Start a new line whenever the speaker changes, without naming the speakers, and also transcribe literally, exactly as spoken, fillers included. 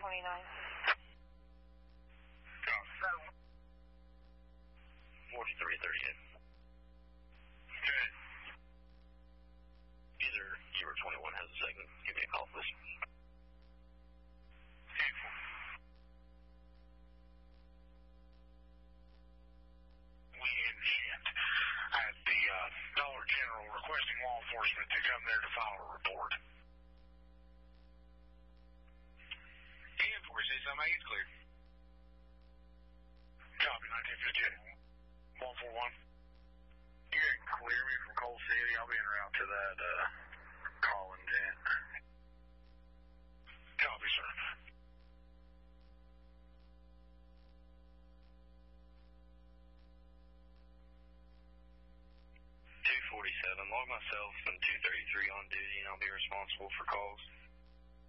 twenty-nine.
forty-three thirty-eight.
Good.
Either you or twenty-one has a second. Give me a call, please.
We in shit. I had the uh, Dollar General requesting law enforcement to come there to file a report. ten four, say something, it's clear. Copy, nineteen fifty-eight. one four one.
You can clear me from Coal City. I'll be en route to that uh, Colin Gent.
Copy, sir.
two forty-seven. Log myself and two thirty-three on duty, and I'll be responsible for calls.